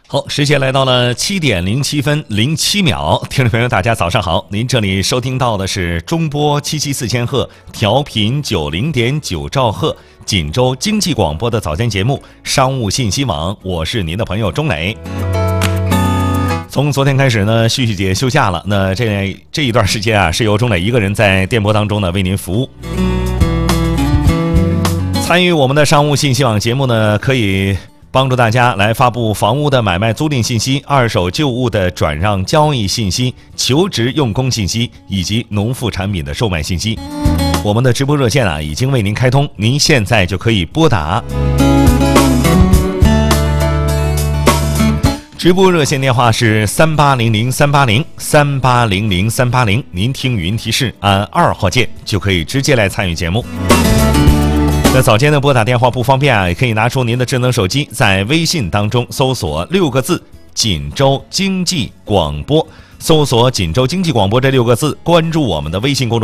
好，时间来到了7:07:07，听众朋友大家早上好，您这里收听到的是中波774千赫，调频90.9兆赫，锦州经济广播的早间节目商务信息网，我是您的朋友钟磊。从昨天开始呢，旭旭姐休假了，那这一段时间啊，是由钟磊一个人在电波当中呢为您服务。参与我们的商务信息网节目呢，可以帮助大家来发布房屋的买卖租赁信息、二手旧物的转让交易信息、求职用工信息以及农副产品的售卖信息。我们的直播热线啊已经为您开通，您现在就可以拨打。直播热线电话是3800-380，3800-380，您听语音提示按2号键就可以直接来参与节目。那早间的拨打电话不方便啊，也可以拿出您的智能手机，在微信当中搜索6个字锦州经济广播，搜索锦州经济广播这6个字，关注我们的微信公众